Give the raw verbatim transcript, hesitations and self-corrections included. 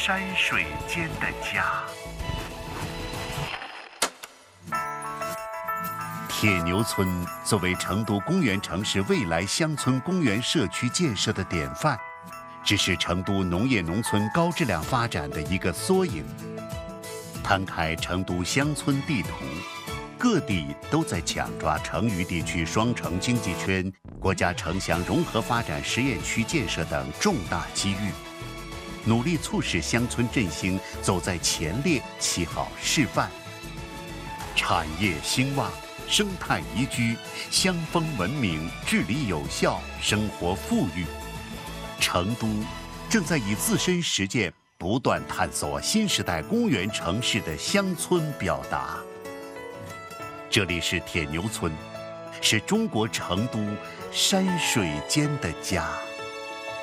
山水间的家。铁牛村作为成都公园城市未来乡村公园社区建设的典范，只是成都农业农村高质量发展的一个缩影。摊开成都乡村地图，各地都在抢抓成渝地区双城经济圈、国家城乡融合发展实验区建设等重大机遇，努力促使乡村振兴走在前列，起好示范。产业兴旺，生态宜居，乡风文明，治理有效，生活富裕。成都正在以自身实践不断探索新时代公园城市的乡村表达。这里是铁牛村，是中国成都山水间的家。